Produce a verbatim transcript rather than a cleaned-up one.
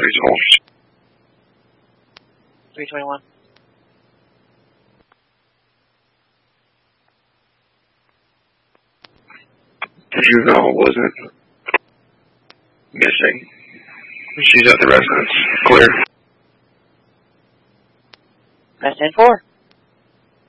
three twenty-one. three twenty-one. Juvenile wasn't missing. She's at the residence. Clear. Press ten four.